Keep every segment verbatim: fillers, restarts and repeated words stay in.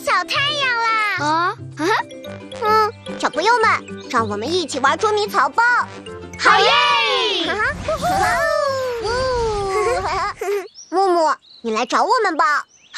小太阳啦！ 啊啊！ 嗯，小朋友们，让我们一起玩捉迷藏吧！ 好耶！ 木木，你来找我们吧。 好。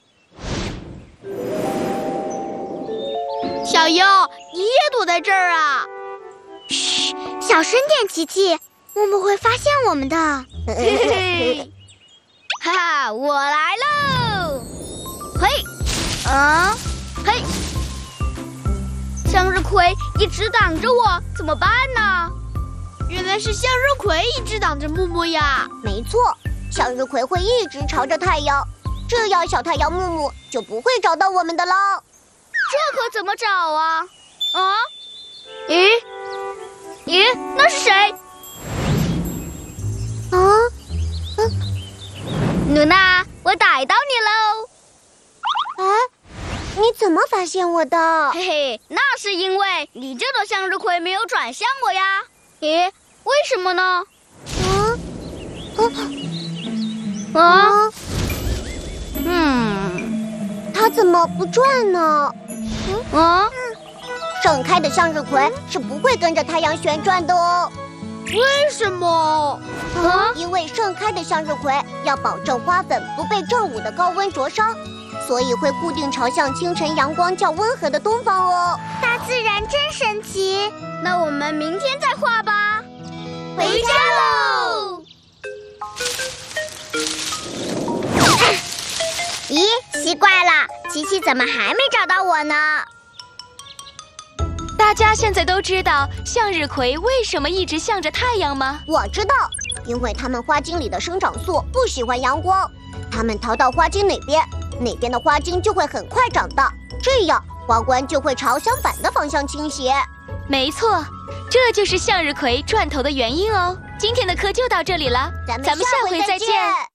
小优，你也躲在这儿啊？ 嘘，小声点，琪琪，木木会发现我们的。 嘿嘿，哈哈，我来喽！嘿，啊，嘿，向日葵一直挡着我，怎么办呢？原来是向日葵一直挡着木木呀。 没错，向日葵会一直朝着太阳，这样小太阳木木就不会找到我们的了。 这可怎么找啊？啊？咦？咦？那是谁？ 啊？嗯， 努娜，我逮到你喽！ 哎，你怎么发现我的？ 嘿嘿，那是因为你这朵向日葵没有转向我呀。咦？为什么呢？ 啊？啊？啊？ 嗯， 它怎么不转呢？ 嗯啊？ 盛开的向日葵是不会跟着太阳旋转的哦。 为什么？ 啊，因为盛开的向日葵要保证花粉不被正午的高温灼伤，所以会固定朝向清晨阳光较温和的东方哦。大自然真神奇。 那我们明天再画吧。 回家喽！咦，奇怪了，琪琪怎么还没找到我呢？ 大家现在都知道向日葵为什么一直向着太阳吗？ 我知道，因为它们花茎里的生长素不喜欢阳光，它们逃到花茎哪边，哪边的花茎就会很快长大，这样花冠就会朝相反的方向倾斜。 没错，这就是向日葵转头的原因哦。今天的课就到这里了， 咱们咱们下回再见。